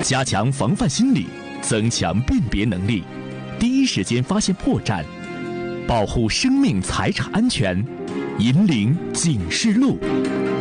加强防范心理，增强辨别能力，第一时间发现破绽，保护生命财产安全，引领警示路。